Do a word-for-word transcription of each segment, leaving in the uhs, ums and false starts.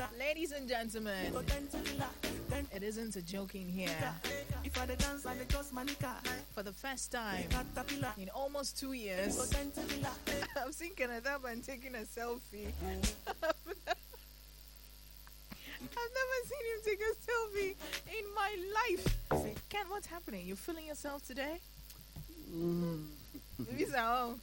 Ladies and gentlemen, it isn't a joking here. For the first time in almost two years, I've seen Kenneth Urban taking a selfie. I've never seen him take a selfie in my life. Ken, what's happening? You feeling yourself today? Mm. Oh.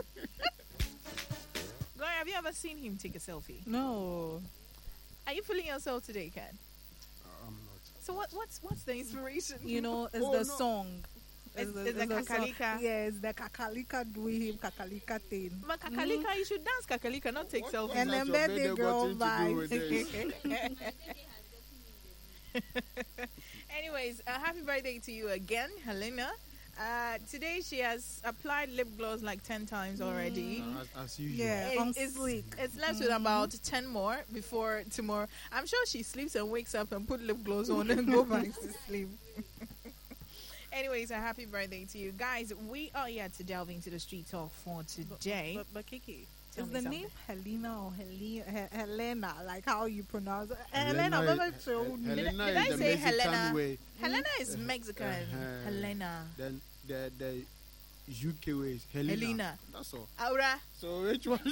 Gloria, have you ever seen him take a selfie? No. Are you feeling yourself today, Ken? I'm not. So what? What's what's the inspiration? You know, it's Oh, the no. song. It's- it's the song. kakalika. Yes, the kakalika doing him kakalika thing. But kakalika, you should dance kakalika, not take What- selfies. what And has then your birthday birthday girl got to do with vibes. this? Anyways, uh, happy birthday to you again, Helena. Uh, today she has applied lip gloss like ten times already. Uh, as, as usual. Yeah. It- on it's, sleek. it's left with about ten more before tomorrow. I'm sure she sleeps and wakes up and put lip gloss on and go back to sleep. Anyways, a happy birthday to you guys. We are here to delve into the street talk for today. But, but Kiki, Tell is me the something. name Helena or Helena? He- Helena, like how you pronounce it? Helena Helena, is- never told me. Did I- Helena did is I the say Mexican Helena? way. Helena is Mexican. Uh-huh. Helena. Then the the U K way is Helena. Helena. That's all. Aura. So which one?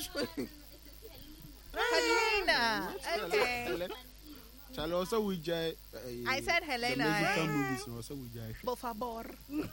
Helena. Okay. Helena. Shall also we jai. Uh, I said the Helena. Mexican eh? movies also we jai. Por favor.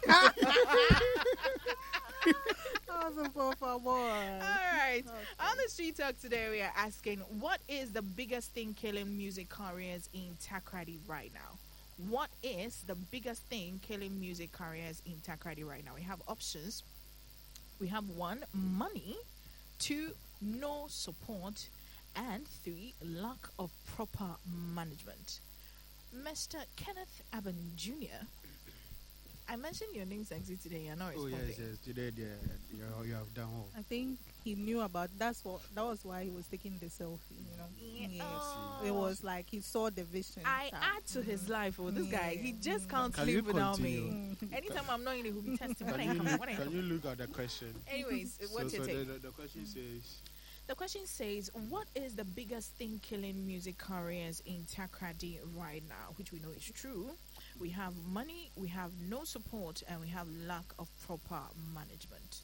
Oh, por favor. All right. On the street talk today, we are asking, what is the biggest thing killing music careers in Takoradi right now? What is the biggest thing killing music careers in Takoradi right now? We have options. We have one, money. Two, no support. And three, lack of proper management. Mister Kenneth Aben Junior, I mentioned your name sexy today. You're not Oh responding. yes, yes. Today the, you, you have done well. I think he knew about that's what that was why he was taking the selfie. You know, Yeah. yes. Oh. It was like he saw the vision. I that- add to his life. Oh, this guy, he just can't Can sleep you without me. continue? Mm. Anytime I'm not in it, he'll be testing. When I Can you, come, look, when I can come. you look at the question? Anyways, So, what's your so the, take? the, the question says, The question says, what is the biggest thing killing music careers in Takoradi right now? Which we know is true. We have money, we have no support, and we have lack of proper management.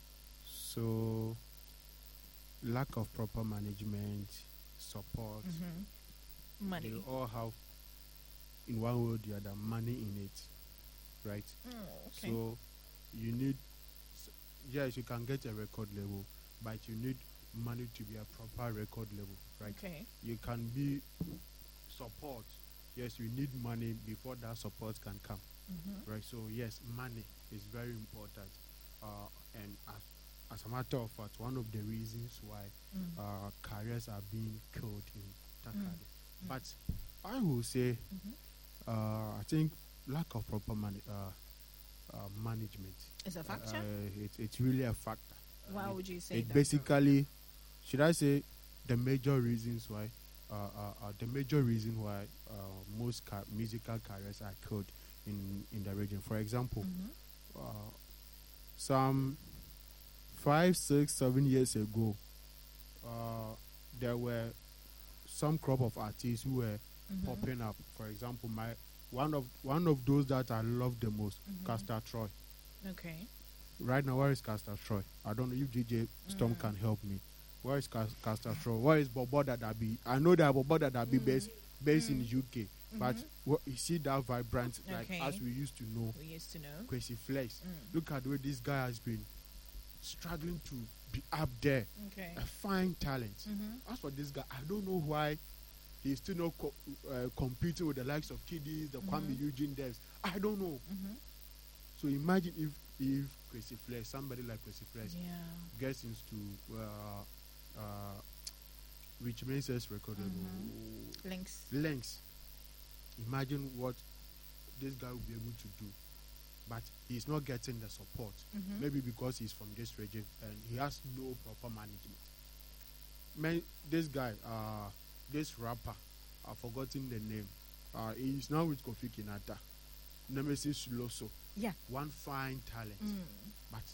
so lack of proper management, support. Mm-hmm. Money. They all have, in one way or the other, money in it, right? Oh, okay. So you need, s- yes, you can get a record level, but you need money to be a proper record level, right? okay. You can be support. Yes, you need money before that support can come, Mm-hmm. right? So yes, money is very important, uh, and as as a matter of fact, one of the reasons why Mm. uh, careers are being killed in Takoradi. Mm. But I will say, Mhm. uh, I think lack of proper mani- uh, uh, management. Is a factor? Uh, it, it's really a factor. Why it, would you say it that? basically, should I say, the major reasons why, uh, uh, uh, the major reason why uh, most ca- musical careers are killed in in the region. For example, Mhm. uh, some five, six, seven years ago, uh, there were some crop of artists who were Mhm. popping up. For example, my one of one of those that I love the most, Mhm. Castor Troy. Okay. Right now, where is Castor Troy? I don't know if D J Storm Mm. can help me. Where is Cas- Castor Troy? Where is Bobo Dadabi? I know that Bobo Dadabi Mm. based based in Mm. the U K, but Mhm. what you see that vibrant like Okay. as we used to know, We used to know. Quincy Flex. Mm. Look at the way this guy has been struggling to be up there. Okay. A fine talent. Mm-hmm. As for this guy, I don't know why he's still not co- uh, competing with the likes of Kiddies, the Kwame Mhm. Eugene Devs. I don't know. Mm-hmm. So imagine if if Quincy Flex, somebody like Quincy Flex, Yeah. gets into uh, uh, Rich Mensa's record Mhm. Links. lengths. Imagine what this guy will be able to do. But he's not getting the support. Mm-hmm. Maybe because he's from this region and he has no proper management. Man, this guy, uh, this rapper, I've forgotten the name. Uh, he's now with Kofi Kinata. Nemesis Loso. Yeah. One fine talent. Mm. But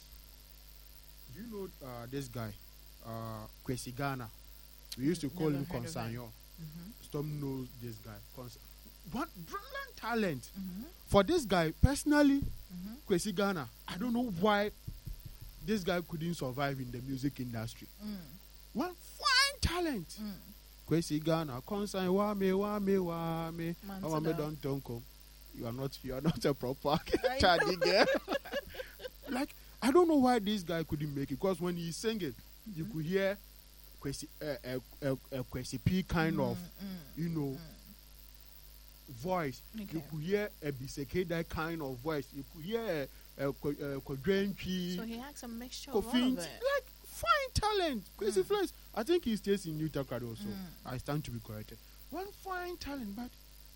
do you know uh, this guy, uh, Kwesi Ghana? We used to call Never him heard of him. Consanyo. Mm-hmm. Storm knows this guy. Cons- One brilliant talent. Mm-hmm. For this guy, personally, Mm-hmm. Kwesi Ghana, I don't know why this guy couldn't survive in the music industry. Mm. One fine talent. Mm. Kwesi Ghana, consign wa me wa me wa me. Man, Wa sit me down. don't don't come. You are not you are not a proper I Chadi girl. Like I don't know why this guy couldn't make it, because when he sang it, you could hear Kwesi uh, uh, uh, uh, Kwesi P kind Mm, of mm, you know mm. voice. Okay. You could hear a Bisekeda kind of voice. You could hear a Kodrenchi. So he has a mixture of all Kofi, of it. like fine talent. Crazy Mm. Flex. I think he stays in New Takrady also. Mm. I stand to be corrected. One fine talent, but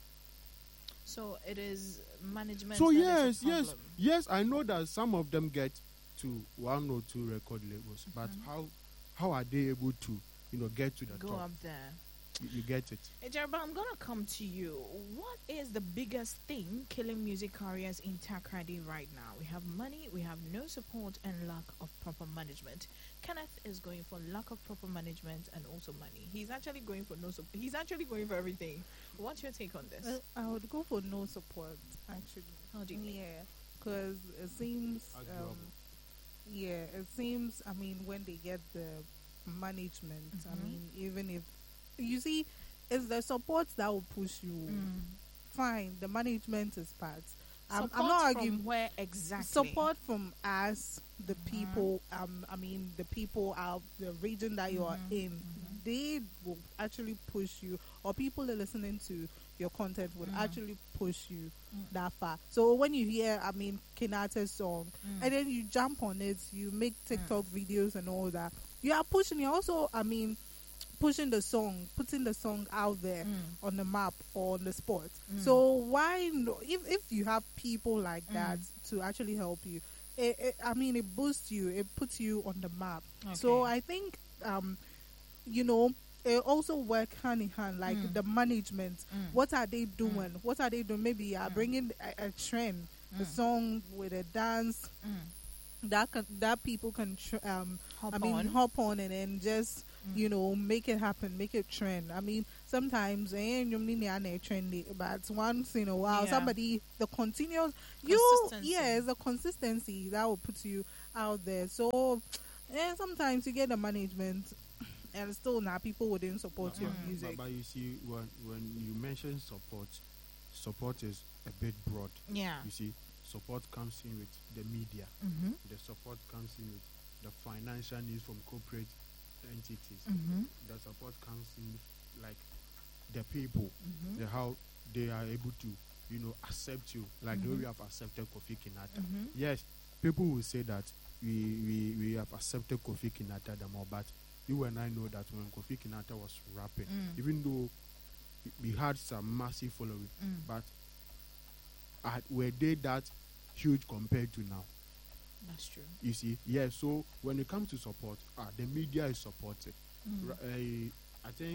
So it is management. so that is yes, a yes, problem. yes. I know that some of them get to one or two record labels, but Mhm. how how are they able to you know get to the Go top? up there. You, you get it. Hey, Jerba, I'm gonna come to you. What is the biggest thing killing music careers in Takrady right now? We have money, we have no support, and lack of proper management. Kenneth is going for lack of proper management and also money. He's actually going for no support. He's actually going for everything. What's your take on this? Uh, I would go for no support, actually. How do you mean? Yeah, because it seems, Arguable. um, yeah, it seems. I mean, when they get the management, Mhm. I mean, even if you see, it's the support that will push you. Mm. Fine, the management is part. I'm, Support I'm not from arguing. where exactly? Support from us, the Mhm. people. Um, I mean, the people out the region that you are Mhm, in. mhm. They will actually push you, or people that are listening to your content would Mm. actually push you Mm. that far. So when you hear, I mean, Kenate's song, Mm. and then you jump on it, you make TikTok videos and all that. You are pushing. You also, I mean, pushing the song, putting the song out there Mm. on the map or on the spot. Mm. So why no, if if you have people like Mm. that to actually help you, it, it, I mean, it boosts you, it puts you on the map. So Okay. I think, um, you know, it also work hand in hand, like Mm. the management. Mm. What are they doing? What are they doing? Maybe uh, Mm. bringing a, a trend, a Mm. song with a dance Mm. that can, that people can tr- um Hop I mean on. hop on and then just Mm. you know make it happen, make it trend. I mean sometimes eh, you mean they are not trendy, but once in a while Yeah. somebody the continuous you Consistency. yeah it's the consistency that will put you out there. So eh, sometimes you get the management and still now people wouldn't support your Mm. music. But, but you see, when when you mention support, support is a bit broad. Yeah. You see, support comes in with the media. Mm-hmm. The support comes in with the financial needs from corporate entities. Mm-hmm. The support comes in like the people, Mm-hmm. the how they are able to, you know, accept you, like the way Mhm. we have accepted Kofi Kinata. Mm-hmm. Yes, people will say that we, we, we have accepted Kofi Kinata the more, but you and I know that when Kofi Kinata was rapping, Mm. even though we had some massive following, Mm. but uh, were they that huge compared to now? That's true. You see, yeah. So when it comes to support, ah, the media is supported. Mm. R- uh, I think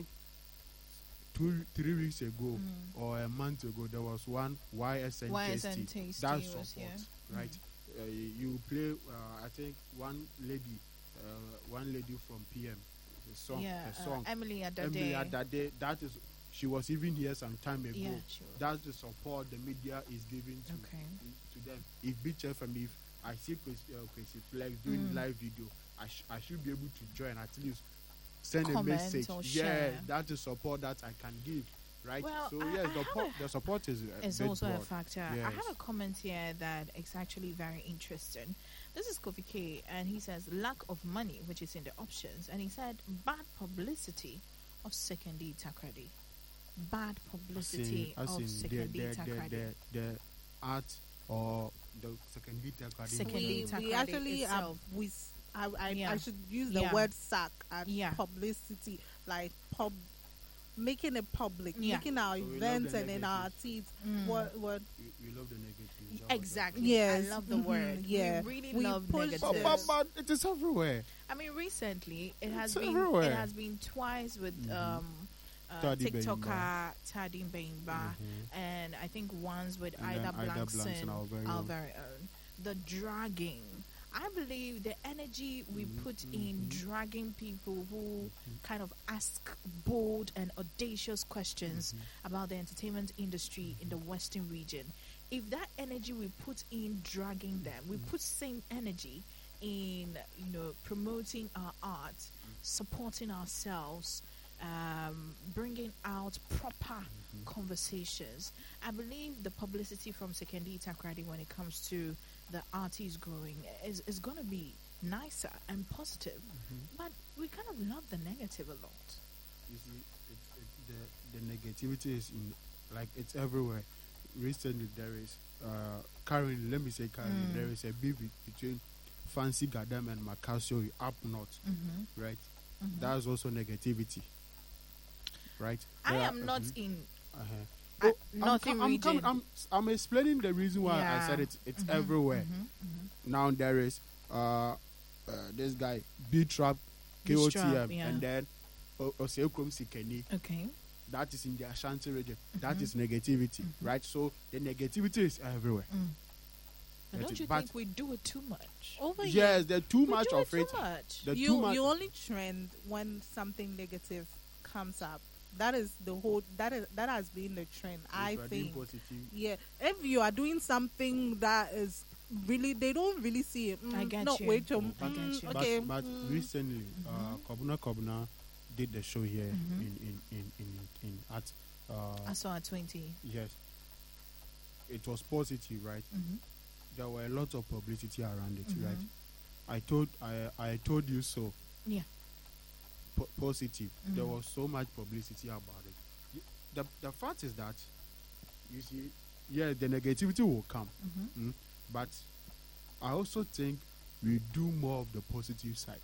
two, three weeks ago Mm. or a month ago, there was one Y S N Y S N Tasty. Tasty That was support, here. right? Uh, you play. Uh, I think one lady, uh, one lady from P M, the song, Yeah, the uh, song. Emily Adade. Emily Adade, that is, she was even here some time ago. Yeah, she was. That's the support the media is giving to Okay. to them. If Beach F M, if I see Chris, uh, Chrissy Flex doing Mm. live video, I, sh- I should be able to join, at least send Comment a message. or Yeah, share. that's the support that I can give, right? Well, so I- yes, I the, have po- a- the support is a It's bit also a broad. factor. I Yes. have a comment here that is actually very interesting. This is Kofi K, and he says lack of money, which is in the options, and he said bad publicity of Secondary Takrady. Bad publicity as of in the, Secondary the, the, Takrady. the, the art or the secondary Takrady Secondary we, movement. we Takrady actually um, itself. we s- I, I, Yeah. I should use the Yeah. word sack and Yeah. publicity, like pub making it public, Yeah. making our So we love events the and in our negatives. teeth. Mm. What what We, we love the negative. is that what- Exactly. Yes. I love the Mhm. word. Yeah. We really We love push negative. But, Yes. but, but it is everywhere. I mean, recently it has It's been everywhere. it has been twice with Mhm. um, uh, Tadi TikToker Tadi Bemba, Mhm. and I think once with And Ida then Ida Blankson, Blankson, our very our own. very own. The dragging. I believe the energy we Mhm, put in mhm. dragging people who Mhm. kind of ask bold and audacious questions Mhm. about the entertainment industry in the Western region, if that energy we put in dragging them, we Mhm. put same energy in, you know, promoting our art, supporting ourselves, um, bringing out proper Mhm. conversations. I believe the publicity from Sekendi Takrady when it comes to the artist growing is, is going to be nicer and positive. Mhm. But we kind of love the negative a lot. You see, it's, it, the the negativity is in, like, it's everywhere. Recently, there is uh, currently, let me say currently, Mm. there is a beef be- between Fancy Gadam and Macasio up north, Mm-hmm. right? Mm-hmm. That's also negativity, right? I There are- am not mhm, in uh-huh. uh, Oh, I'm, nothing com- I'm, com- region. I'm, I'm explaining the reason why I said it. It's Mhm, everywhere. mhm, mhm. Now there is uh, uh, this guy, B Trap, K O T M, B-Trap, yeah. and then O- Oseokrom Sikeni. Okay. That is in the Ashanti region. That Mhm. is negativity, Mhm. right? So the negativity is everywhere. Mm. But That don't is- you but- think we do it too much? Over Yes, there's too we much do of it it. too much. The too you much. you only trend when something negative comes up. That is the whole. That is that has been the trend. I If you are doing think. positive, Yeah, if you are doing something that is really, they don't really see it. I Mm, get no, you. wait, um, But- mm, get you. okay. but, but mm. recently, uh, Mhm. Kobuna Kobuna did the show here Mhm. in, in, in, in, in at uh, I saw at twenty. yes. It was positive, right? Mm-hmm. There were a lot of publicity around it, Mhm. right? I told I I told you so. Yeah. Po- positive. There Mhm. was so much publicity about it. Y- The the fact is that, you see, yeah, the negativity will come, Mm-hmm. mm, but I also think we do more of the positive side.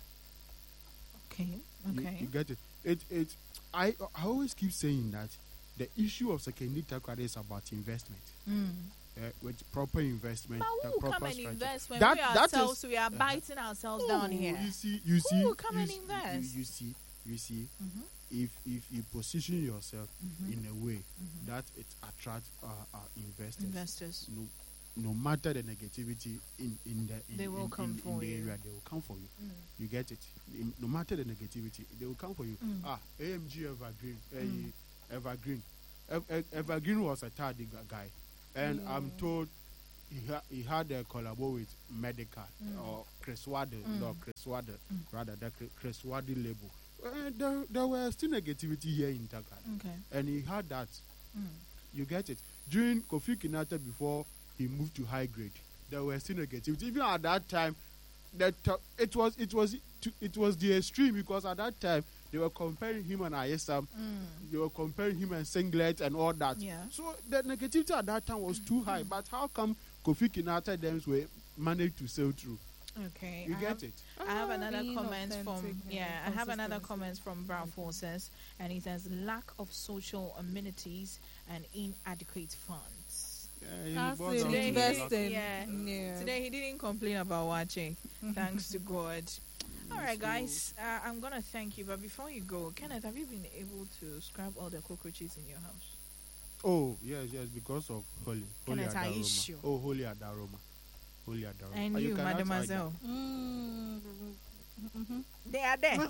Okay. You- Okay. You, get it. It it. I I always keep saying that the issue of Sekendi Takrady is about investment. Mm. Uh, with proper investment, But the who will proper come and structure. invest when That- we that is- ourselves we are Uh-huh. biting ourselves Oh, down here? You see, you see, will come you and see- you- invest? You, see, you see. Mm-hmm. If if you position yourself Mhm. in a way Mhm. that it attracts uh, uh, investors, Investors. no, no matter the negativity in in the in, They will in, come in, for in the you. area, they will come for you. Mm. You get it. In- no matter the negativity, they will come for you. Mm. Ah, A M G Evergreen, uh, Mm. Evergreen, Ev- Ev- Evergreen was a tardy guy, and I'm Mm. told he ha- he had a collabo with Medica Mm. or Chris Wade, Mm. no Chris Wade, Mm. rather the Chris- Chris Wade label. Uh, there, there were still negativity here in Takrady, Okay. and he had that. Mm. You get it. During Kofi Kinata, before he moved to high grade, there were still negativity. Even at that time, that uh, it was it was it was the extreme, because at that time they were comparing him and Ayesam. Mm. They were comparing him and Singlet and all that. Yeah. So the negativity at that time was too high. But how come Kofi Kinata them were managed to sail through? Okay. You I get have, it? I have another Being comment authentic from and yeah. I have another consistency. comment from Brown Forces, and he says lack of social amenities and inadequate funds. Yeah, he That's bought it, out Today to he- the lot. investing. yeah. Yeah. Today he didn't complain about watching, thanks to God. All right, guys, uh, I'm gonna thank you, but before you go, Kenneth, have you been able to scrub all the cockroaches in your house? Oh yes, yes, because of Holy, Holy Kenneth, are you Adaroma. sure? Oh, Holy Adaroma, Holy Adaroma. And Oh, you, cannot hide mademoiselle, Mm, mhm. they are there.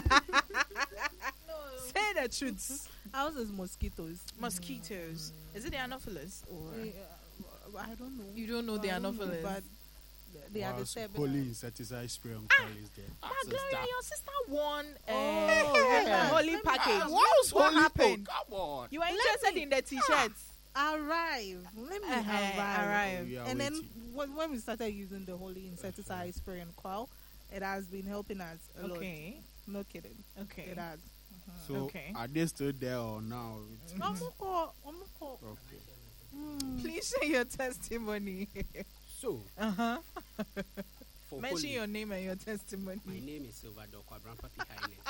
Say the truth. Ours is mosquitoes. Mosquitoes. Is it the Anopheles or Eh, uh, I don't know. you don't know the I don't know, Anopheles? but they are the Whilst same. Holy insecticide spray on call is there. Ah, Ah, Gloria, sister. your sister won uh, Oh, a yeah. holy Let me package. ask, What's What Holy? happened? Oh, come on. You were interested me- in the t-shirts. Arrive. Let me Uh-huh, arrive. arrive. We are And then waiting. when, when we started using the holy insecticide spray and quail, it has been helping us a lot. Okay. No kidding. Okay. It has. So Okay. are they still there or now? It's- Mhm. Omoko, omoko. Okay. Mm. Please share your testimony. So, uh-huh. for Mention Holy, your name and your testimony. my name is Silvador Kwabrampa Highness.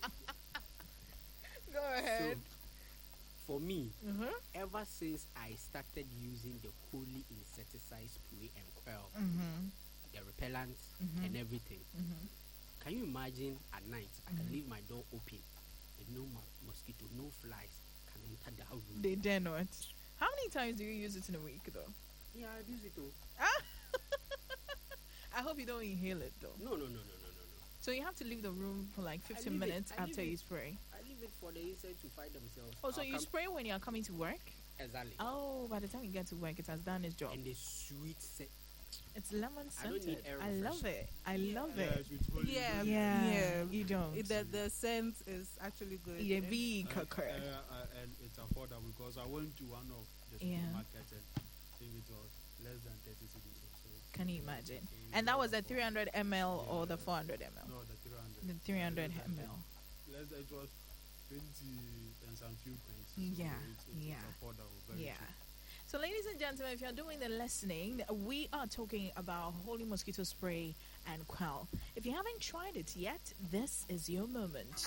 Go So, ahead. for me, uh-huh. ever since I started using the holy insecticide spray and quail, Mm-hmm. the repellent Mhm. and everything, Mm-hmm. can you imagine at night I can Mhm. leave my door open and no mo- mosquito, no flies can enter the house room? They dare not. How many times do you use it in a week, though? Yeah, I use it. Oh. I hope you don't inhale it though. No, no, no, no, no, no, no. So you have to leave the room for like fifteen leave it- minutes I leave after it. you spray. I leave it for the insect to fight themselves. Oh, so I'll you come- spray when you're coming to work? Exactly. Oh, by the time you get to work, it has done its job. And the sweet scent. It's lemon I don't need scented. air I love refresher. it. I Yeah. love Yeah, it. it's with holy Yeah. ghost. Yeah, Yeah. you don't. It- the the scent is actually good. Yeah, And- be Uh, cocker. uh, uh, and it's affordable because I went to one of the Yeah. supermarkets and I think it was less than thirty cedis. So Can you imagine? so it's And that was the very three hundred milliliters or the Yeah. four hundred milliliters? affordable. No, the three hundred. The three hundred Less than milliliters. twenty. Less than, it was twenty and some few pence. So Yeah, It's, it's, yeah. it's affordable. Very Yeah. cheap. So, ladies and gentlemen, if you're doing the listening, we are talking about Holy Mosquito Spray and Quell. If you haven't tried it yet, this is your moment.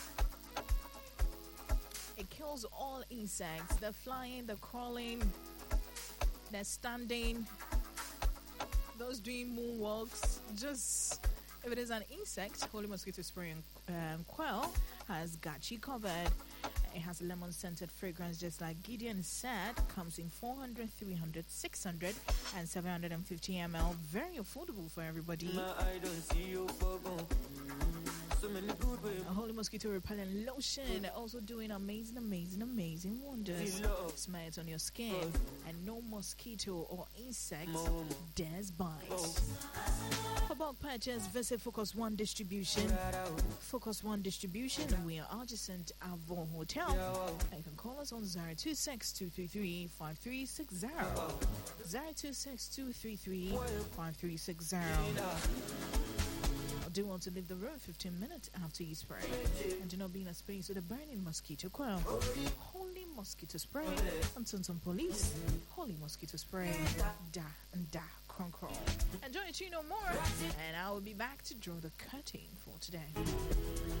It kills all insects. The flying, the crawling, the standing, those doing moonwalks. Just, if it is an insect, Holy Mosquito Spray and um, Quell has got you covered. It has lemon scented fragrance, just like Gideon said. Comes in four hundred, three hundred, six hundred, and seven hundred fifty milliliters. Very affordable for everybody. A Holy Mosquito Repellent Lotion, also doing amazing, amazing, amazing wonders. Smell it on your skin, and no mosquito or insect dares bite. For bulk purchase, visit Focus One Distribution. Focus One Distribution, we are adjacent Avon Hotel. And you can call us on zero two six, two three three, five three six zero. zero two six, two three three, five three six zero. Do want to leave the room fifteen minutes after you spray, and do not be in a space with a burning mosquito coil. Holy Mosquito Spray and Tuntum Police. Holy Mosquito Spray. Da and da cron crawl. Enjoy it, you know more, and I will be back to draw the curtain for today.